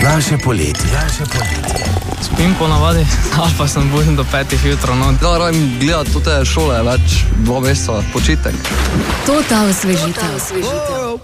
Naše poletje. Spim po navadi, ali pa sem budim do 5 jutra. Da, rajem gledati to te šole, več 2 meseca, počitek. To ta osvežitev.